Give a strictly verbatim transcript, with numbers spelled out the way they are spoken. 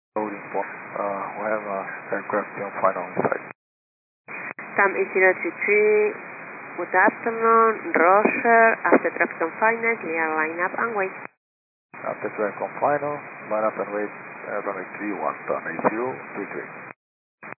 Loading point. Uh, we have uh, aircraft on final on site. TAM E zero two three, good afternoon, Roger, after traffic on final, clear line up and wait. After traffic on final, line up and wait, uh, runway three one, turn A zero three three.